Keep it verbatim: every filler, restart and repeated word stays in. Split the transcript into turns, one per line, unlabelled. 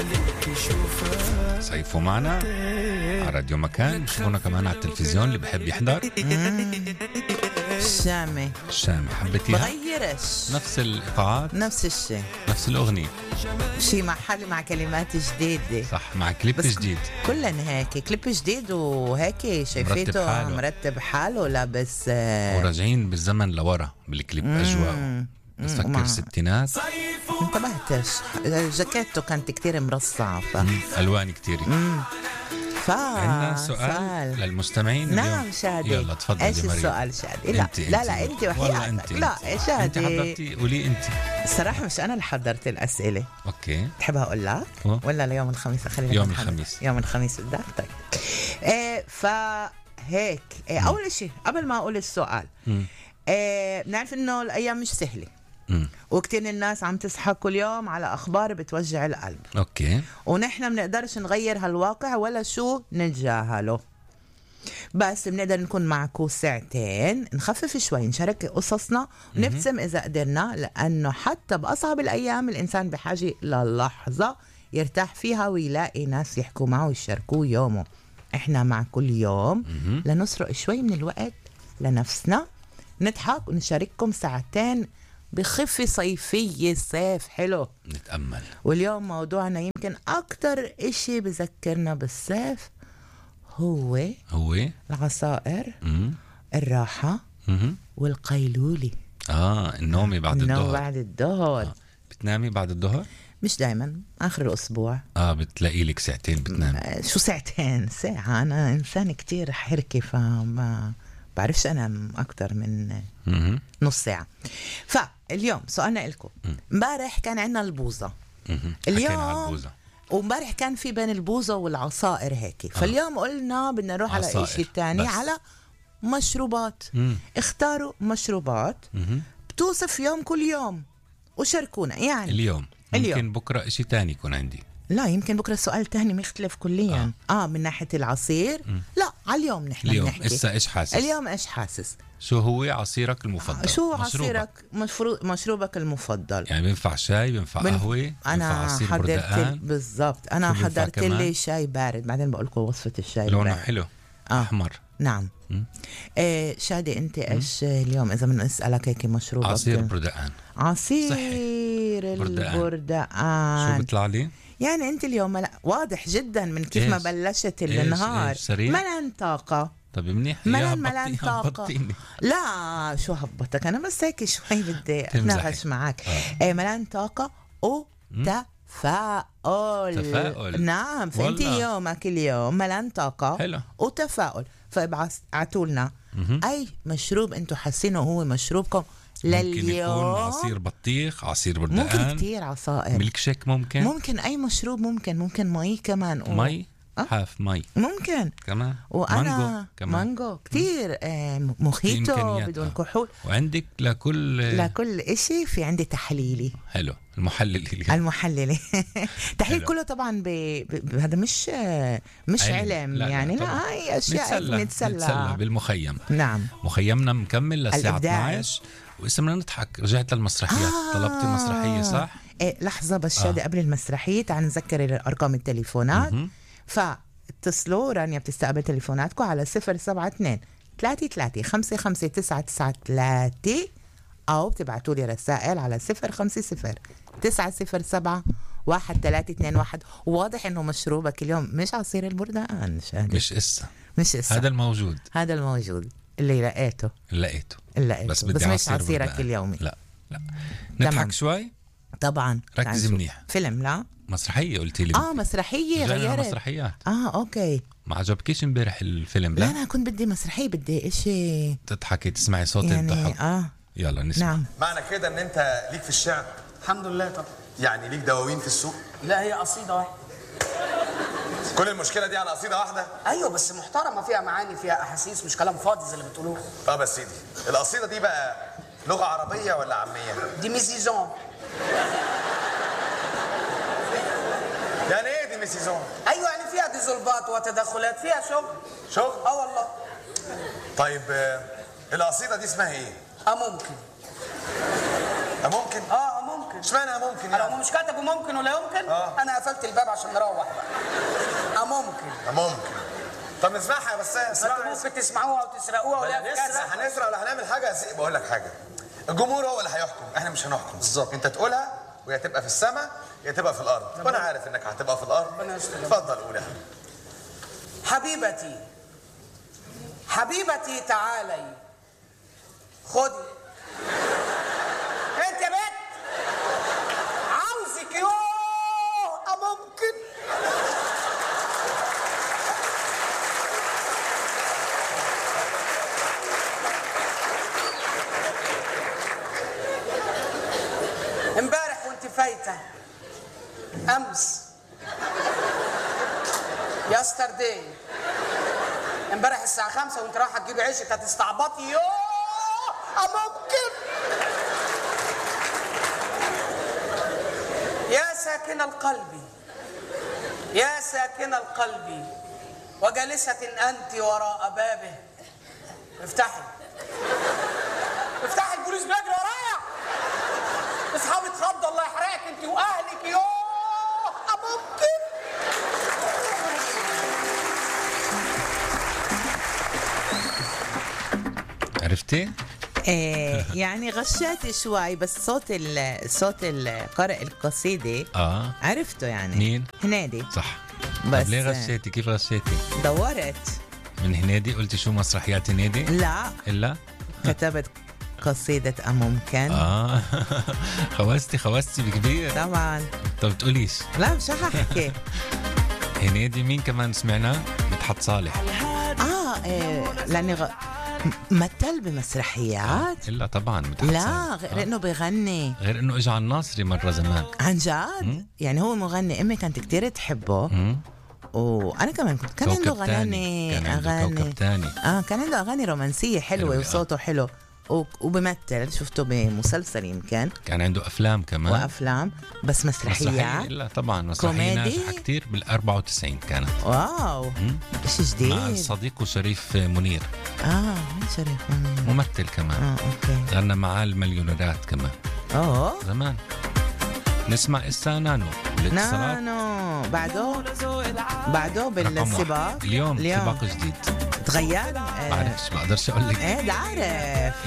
صيفوا معنا على راديو مكان، شوفونا كمان على التلفزيون اللي بحب يحضر.
الشامي
الشامي حبيتيها؟
بغيرش
نفس الإيقاعات،
نفس الشيء،
نفس الأغنية،
شي مع حالي مع كلمات جديدة.
صح، مع كليب جديد
كلن هيك كليب جديد وهيك شايفيته
مرتب حاله,
مرتب حاله لابس آه
وراجعين بالزمن لورا بالكليب. أجواء بتفكر ستينات.
انتبهتش، جاكيته كانت كتير مرصعة ف...
ألوان كتير.
عندنا
سؤال للمستمعين.
نعم شادي.
يلا تفضل.
ايش السؤال شادي؟ لا
انت
لا
انت
لا انت وحياتك. لا شادي
انت حضرتي، قولي انت.
الصراحة مش انا اللي حضرت الأسئلة.
اوكي،
تحبها اقول لك
أوه.
ولا ليوم الخميس؟ خلينا
يوم الخميس.
يوم الخميس بدك. طيب ايه فهيك إيه اول شيء قبل ما اقول السؤال، إيه بنعرف انه الايام مش سهلة، وكتير الناس عم تصحى كل يوم على أخبار بتوجع القلب.
أوكي.
ونحن بنقدرش نغير هالواقع ولا شو نتجاهله، بس بنقدر نكون معكو ساعتين نخفف شوي، نشارك قصصنا ونبتسم إذا قدرنا، لأنه حتى بأصعب الأيام الإنسان بحاجة للحظة يرتاح فيها ويلاقي ناس يحكوا معه ويشاركوه يومه. إحنا مع كل يوم لنسرق شوي من الوقت لنفسنا، نضحك ونشارككم ساعتين بخفة صيفية. صيف حلو
نتأمل.
واليوم موضوعنا يمكن أكتر إشي بذكرنا بالصيف هو
هو
العصائر،
مم.
الراحة،
مم.
والقيلولة.
آه النومي بعد الظهر.
النوم بعد الظهر.
آه. بتنامي بعد الظهر؟
مش دايما، آخر الأسبوع.
آه بتلاقي لك ساعتين بتنامي.
آه شو ساعتين؟ ساعة. أنا إنسان كتير حركي فما بعرفش أنام أكتر من
مم.
نص ساعة. فاليوم سؤالنا لكم، امبارح كان عندنا البوظة، اليوم على البوظة، ومبارح كان في بين البوظة والعصائر هيك. آه. فاليوم قلنا بدنا نروح على إشي تاني، على مشروبات. مم. اختاروا مشروبات مم. بتوصف يوم كل يوم وشاركونا. يعني
اليوم ممكن
اليوم.
بكرة إشي تاني يكون عندي.
لا يمكن بكرة السؤال تاني مختلف كليا. آه. اه من ناحية العصير. مم. لا على اليوم نحن
اليوم
بنحكي.
إسا إيش حاسس؟
اليوم إيش حاسس؟
شو هو عصيرك المفضل؟
شو عصيرك مشروب مشروبك المفضل؟
يعني بينفع شاي، بينفع
بن...
قهوة،
أنا
عصير
حضرت
بردقان.
بالضبط. أنا حضرت لي شاي بارد، بعدين بقول لكم وصفة الشاي
لونه
البارد.
حلو.
آه.
أحمر.
نعم. إيه شادي أنت إيش اليوم إذا بدنا نسألك هيك مشروب؟
عصير بردقان.
عصير
صحي.
البردقان. بردقان.
شو بيطلع لي؟
يعني أنت اليوم ملا... واضح جدا من كيف ما بلشت النهار. ملان طاقة.
طب منيح.
ملان ملان طاقة. لا شو هبطك، أنا بس هيك شوي بدي أتناقش معك. آه. إيه ملان طاقة و تفاؤل.
تفاؤل.
نعم، فأنت يومك اليوم ملان طاقة.
حلو.
وتفاؤل. فابعتوا لنا أي مشروب أنتوا حاسينه هو مشروبكم لليوم.
ممكن يكون عصير بطيخ، عصير بردقان،
ممكن كتير عصائر،
ميلك شيك، ممكن
ممكن أي مشروب، ممكن ممكن مي كمان. و...
مي أه؟ حاف مي
ممكن
كمان.
وأنا
مانجو كمان.
مانجو كتير. آه مخيطو بدون كحول.
وعندك لكل
لكل إشي في عندي تحليلي.
حلو. المحللي
المحللي تحليل كله طبعا ب... ب... هذا مش مش علم, علم.
لا
يعني
لا,
لا هاي أشياء
نتسلى.
نتسلى.
نتسلى بالمخيم.
نعم.
مخيمنا مكمل للساعة اثنعش واسمنا نضحك. رجعت للمسرحيات. آه. طلبت مسرحية صح؟
إيه لحظة بس شادي. آه. قبل المسرحية تعال نذكر أرقام التليفونات. فاتصلوا رانيا بتستقبل تليفوناتكم على صفر سبعة اثنين ثلاثة ثلاثة خمسة خمسة تسعة تسعة ثلاثة، أو بتبعتوا لي رسائل على صفر خمسة صفر تسعة صفر سبعة واحد ثلاثة اثنين واحد. واضح إنه مشروبك اليوم مش عصير البردقان شادي.
مش إسا.
مش إسا.
هذا الموجود.
هذا الموجود اللي لقيته.
لقيته.
لقيته.
بس,
بس مش
عصير
عصيرك
بردقان.
اليومي.
لا لا. نضحك
تمام.
شوي.
طبعا.
ركز منيح.
فيلم لا
مسرحية قلتي لي.
اه مسرحية غيرت.
مسرحيات.
اه اوكي.
ما عجبكيش امبارح الفيلم؟ لا
لا انا كنت بدي مسرحية، بدي اشي
تضحكي تسمعي صوت
يعني
الضحك.
اه
يلا نسمع.
نعم.
معنى كده ان انت ليك في الشعر؟
الحمد لله. طبعا.
يعني ليك دواوين في السوق؟
لا هي قصيدة واحدة.
كل المشكلة دي على قصيدة واحدة؟
ايوه بس محترمة، فيها معاني، فيها احاسيس، مش كلام فاضي زي اللي بتقولوه.
طب يا سيدي القصيدة دي بقى لغة عربية ولا عامية؟
دي ميزيزون.
يعني ايه دي ميزيزون؟
ايوه يعني فيها ديزولفات وتدخلات، فيها شغل.
شغل؟
اه والله.
طيب القصيدة دي اسمها ايه؟
اه ممكن.
اه ممكن؟
اه ممكن.
اشمعنى ممكن يعني؟
لو مش كاتبوا ممكن ولا يمكن؟
آه.
انا قفلت الباب عشان عشان نروح بقى. اه ممكن
ممكن. طب نسمعها بس
ما انتوا ممكن تسمعوها وتسرقوها ولا
هنسرق هنسرق ولا هنعمل حاجه يا سيدي. بقول لك حاجه، الجمهور هو اللي هيحكم، احنا مش هنحكم. بالظبط. انت تقولها وهي تبقى في السماء يا تبقى في الارض، وانا عارف انك هتبقى في الارض. اتفضل قولها.
حبيبتي حبيبتي تعالي خدي. انت يا بنت عاوزك. يوه ممكن. امبارح وانت فايته امس يسترداي امبارح الساعة خمسة وانت رايحة تجيبي عيشك هتستعبطي. يوه ممكن. يا ساكن القلب يا ساكن القلب وجالسة أنت وراء بابه. افتحي افتحي، البوليس بيجري ورايا. اصحابي اتخضوا الله يحرقك انت واهلك. يوه ممكن.
عرفتي؟
إيه يعني غشيت شوي بس صوت ال صوت القارئ القصيدة
اه
عرفته يعني.
مين؟
هنادي.
صح.
بس
طب ليه غشيتي؟ كيف غشيتي؟
دورت
من هنادي قلتي شو مسرحيات هنادي؟
لا
الا
كتبت قصيدة أممكن.
اه خوستي خوستي بكبير.
طبعا.
طب تقوليش
لا مش رح احكي.
هنادي مين كمان سمعناه؟ مدحت صالح.
اه إيه لاني غ... مثل بمسرحيات.
الا طبعا مدحت
لا
صالح.
غير انه بيغني.
غير انه اجى على الناصري مره زمان.
عن جد يعني هو مغني. امي كانت كتير تحبه.
مم.
وانا كمان كنت كان عنده
كوكب تاني.
اغاني
كان عنده
اغاني
كوكب تاني.
اه كان عنده اغاني رومانسيه حلوه
حلوة،
وصوته حلو و- وبمثل. شفته بمسلسل يمكن
كان عنده افلام كمان
وافلام بس
مسرحية.
مسرحيات.
لا طبعا مسرحية
كوميدي؟
ناجحة كتير بال أربعة وتسعين كانت.
واو
مم.
شيء جديد.
مع صديقه شريف منير.
اه مين شريف منير؟
ممثل كمان.
اه اوكي.
غنى معاه المليونيرات كمان
اوه
زمان. نسمع إسا نانو الاتصالات.
نانو بعده بعده
رقم
بالسباق.
واحد. اليوم, اليوم سباق جديد.
تغير.
بعرفش بقدرش اقول لك.
ايه ده عارف.